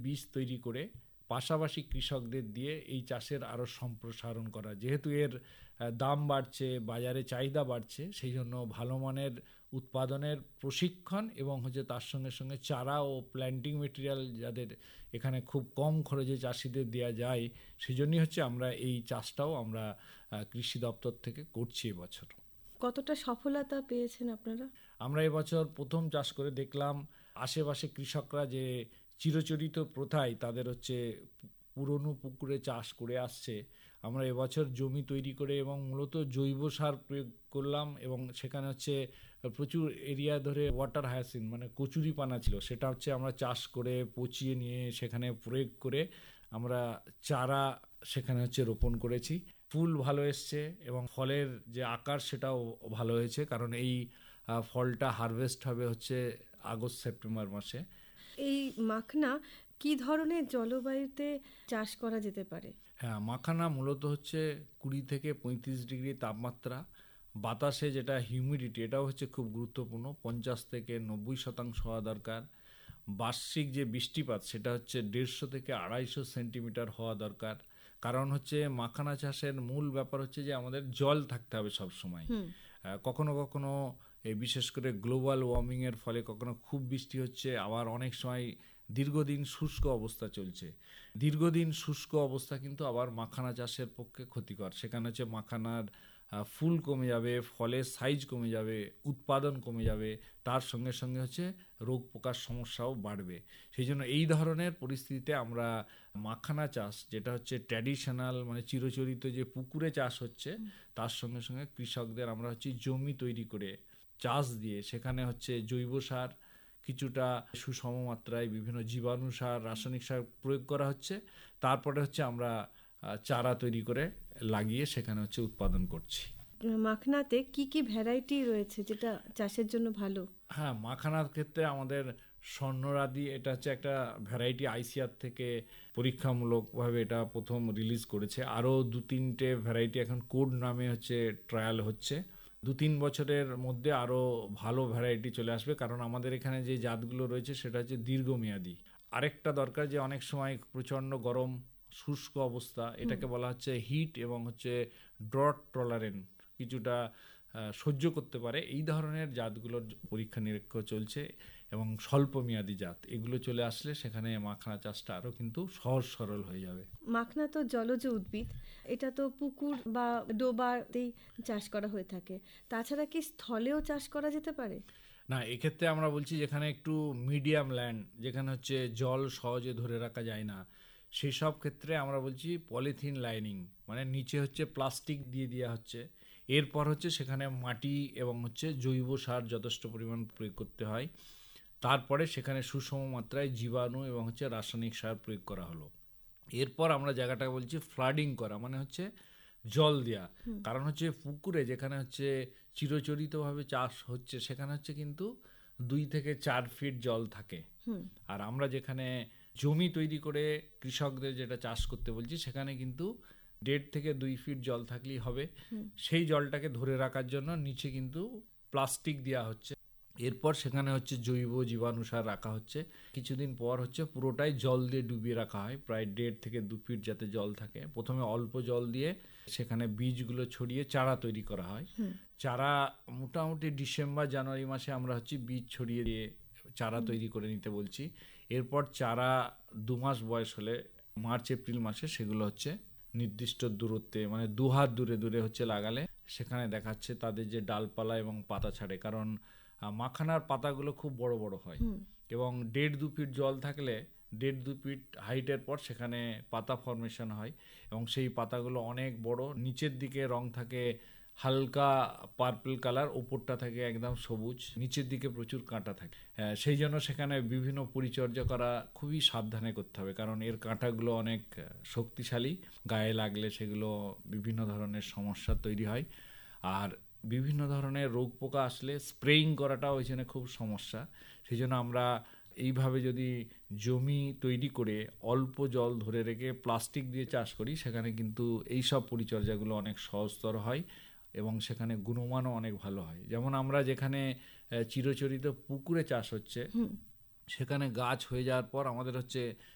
বীজ তৈরি করে পাশাপাশি কৃষকদের দিয়ে এই চাষের আরও সম্প্রসারণ করা। যেহেতু এর দাম বাড়ছে, বাজারে চাহিদা বাড়ছে, সেই জন্য ভালো মানের উৎপাদনের প্রশিক্ষণ এবং তার সঙ্গে সঙ্গে চারা ও প্ল্যান্টিং মেটেরিয়াল যাদের এখানে খুব কম খরচে চাষিদের দেওয়া যায়, সেই জন্যই আমরা এই চাষটাও আমরা কৃষি দপ্তর থেকে করছি এবছর। কতটা সফলতা পেয়েছেন আপনারা? আমরা এবছর প্রথম চাষ করে দেখলাম আশেপাশে কৃষকরা যে চিরচরিত প্রথায় তাদের পুরনো পুকুরে চাষ করে আসছে, আমরা এবছর জমি তৈরি করে এবং মূলত জৈব সার প্রয়োগ করলাম এবং সেখানে প্রচুর এরিয়া ধরে ওয়াটার হায়াসিন মানে কচুরিপানা ছিল, সেটা আমরা চাষ করে পচিয়ে নিয়ে সেখানে প্রয়োগ করে আমরা চারা সেখানে রোপণ করেছি। ফুল ভালো এসছে এবং ফলের যে আকার সেটাও ভালো হয়েছে, কারণ এই ফলটা হারভেস্ট হবে আগস্ট সেপ্টেম্বর মাসে। এই মাখনা কি ধরনের জলবায়ুতে চাষ করা যেতে পারে? হ্যাঁ, মাখানা মূলত 20 থেকে 35 ডিগ্রি তাপমাত্রা, বাতাসে যেটা হিউমিডিটি এটাও খুব গুরুত্বপূর্ণ, 50 থেকে 90% হওয়া দরকার। বার্ষিক যে বৃষ্টিপাত সেটা 150 থেকে 250 সেন্টিমিটার হওয়া দরকার। কারণ মাখানা চাষের মূল ব্যাপার যে আমাদের জল থাকতে হবে সব সময়। কখনো কখনো বিশেষ করে গ্লোবাল ওয়ার্মিং এর ফলে কখনো খুব বৃষ্টি হচ্ছে, আবার অনেক সময় দীর্ঘদিন শুষ্ক অবস্থা চলছে। দীর্ঘদিন শুষ্ক অবস্থা কিন্তু আবার মাখানা চাষের পক্ষে ক্ষতিকর। সেখানে মাখানার ফুল কমে যাবে, ফলের সাইজ কমে যাবে, উৎপাদন কমে যাবে, তার সঙ্গে সঙ্গে রোগ পোকার সমস্যাও বাড়বে। সেই জন্য এই ধরনের পরিস্থিতিতে আমরা মাখানা চাষ যেটা ট্র্যাডিশনাল মানে চিরচরিত যে পুকুরে চাষ তার সঙ্গে সঙ্গে কৃষকদের আমরা জমি তৈরি করে চাষ দিয়ে সেখানে জৈব সার কিছুটা সুষম মাত্রায় বিভিন্ন জীবাণু সার, রাসায়নিক সার প্রয়োগ করা তারপরে আমরা চারা তৈরি করে লাগিয়ে সেখানে উৎপাদন করছি। মাখনাতে কি কি ভ্যারাইটি রয়েছে যেটা চাষের জন্য ভালো? হ্যাঁ, মাখানার ক্ষেত্রে আমাদের স্বর্ণরাদি এটা একটা ভ্যারাইটি, আইসিআর থেকে পরীক্ষামূলকভাবে এটা প্রথম রিলিজ করেছে। আরও 2-3টে ভ্যারাইটি এখন কোড নামে ট্রায়াল হচ্ছে। 2-3 বছরের মধ্যে আরও ভালো ভ্যারাইটি চলে আসবে, কারণ আমাদের এখানে যে জাতগুলো রয়েছে সেটা দীর্ঘমেয়াদী। আরেকটা দরকার যে অনেক সময় প্রচণ্ড গরম শুষ্ক অবস্থা, এটাকে বলা হিট এবং ড্রট টলারেন্ট, কিছুটা সহ্য করতে পারে, এই ধরনের জাতগুলোর পরীক্ষা নিরীক্ষা চলছে এবং স্বল্পমেয়াদী জাত এগুলো চলে আসলে সেখানে মাখনা চাষটা আরও কিন্তু সহজ সরল হয়ে যাবে। মাখনা তো জলজ উদ্ভিদ, এটা তো পুকুর বা ডোবাতেই চাষ করা হয়ে থাকে, তাছাড়া কি স্থলেও চাষ করা যেতে পারে? না, এক্ষেত্রে আমরা বলছি যেখানে একটু মিডিয়াম ল্যান্ড, যেখানে জল সহজে ধরে রাখা যায় না, সেই সব ক্ষেত্রে আমরা বলছি পলিথিন লাইনিং, মানে নিচে প্লাস্টিক দিয়ে দেওয়া এরপর সেখানে মাটি এবং জৈব সার যথেষ্ট পরিমাণ প্রয়োগ করতে হয়। তারপরে সেখানে সুষম মাত্রায় জীবাণু এবং রাসায়নিক সার প্রয়োগ করা হলো। এরপর আমরা জায়গাটাকে বলছি ফ্লাডিং করা, মানে জল দেয়া। কারণ পুকুরে যেখানে চিরচরিতভাবে চাষ সেখানে কিন্তু 2 থেকে 4 ফিট জল থাকে। আর আমরা যেখানে জমি তৈরি করে কৃষকদের যেটা চাষ করতে বলছি সেখানে কিন্তু 1.5 থেকে 2 ফিট জল থাকলেই হবে। সেই জলটাকে ধরে রাখার জন্য নিচে কিন্তু প্লাস্টিক দেওয়া হচ্ছে। এরপর সেখানে জৈব জীবাণু সার রাখা কিছুদিন পর পুরোটাই জল দিয়ে ডুবিয়ে রাখা হয়, প্রায় 1.5 থেকে 2 ফিট যাতে জল থাকে। প্রথমে অল্প জল দিয়ে সেখানে বীজগুলো ছড়িয়ে চারা তৈরি করা হয়। চারা মোটামুটি ডিসেম্বর জানুয়ারি মাসে আমরা বীজ ছড়িয়ে দিয়ে চারা তৈরি করে নিতে বলছি। এরপর চারা 2 মাস বয়স হলে মার্চ এপ্রিল মাসে সেগুলো নির্দিষ্ট দূরত্বে মানে 2 হাত দূরে দূরে লাগালে সেখানে দেখাচ্ছে তাদের যে ডালপালা এবং পাতা ছাড়ে। কারণ মাখানার পাতাগুলো খুব বড় বড় হয় এবং 1.5-2 ফিট জল থাকলে 1.5-2 ফিট হাইটের পর সেখানে পাতা ফর্মেশন হয় এবং সেই পাতাগুলো অনেক বড়, নিচের দিকে রং থাকে হালকা পার্পল কালার, ওপরটা থাকে একদম সবুজ, নিচের দিকে প্রচুর কাঁটা থাকে। সেই জন্য সেখানে বিভিন্ন পরিচর্যা করা খুবই সাবধানে করতে হবে, কারণ এর কাঁটাগুলো অনেক শক্তিশালী, গায়ে লাগলে সেগুলো বিভিন্ন ধরনের সমস্যা তৈরি হয়। আর বিভিন্ন ধরনের রোগ পোকা আসলে স্প্রেইং করাটাও ওইখানে খুব সমস্যা। সেই জন্য আমরা এইভাবে যদি জমি তৈরি করে অল্প জল ধরে রেখে প্লাস্টিক দিয়ে চাষ করি সেখানে কিন্তু এইসব পরিচর্যাগুলো অনেক সহজতর হয় এবং সেখানে গুণমানও অনেক ভালো হয়। যেমন আমরা যেখানে চিরচরিত পুকুরে চাষ সেখানে গাছ হয়ে যাওয়ার পর আমাদের